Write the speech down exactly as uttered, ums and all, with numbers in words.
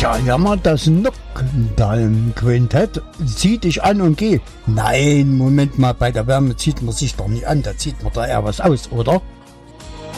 Ja, jammer das Nockdalm-Quintett. Zieh dich an und geh. Nein, Moment mal, bei der Wärme zieht man sich doch nicht an. Da zieht man da eher was aus, oder?